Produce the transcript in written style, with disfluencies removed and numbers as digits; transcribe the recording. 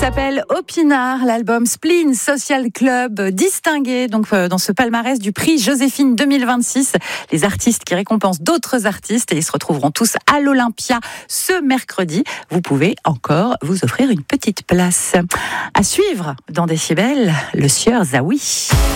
s'appelle Opinard, l'album Spleen Social Club, distingué donc dans ce palmarès du prix Joséphine 2026. Les artistes qui récompensent d'autres artistes et ils se retrouveront tous à l'Olympia ce mercredi. Vous pouvez encore vous offrir une petite place. À suivre dans Décibel, le sieur Zawi.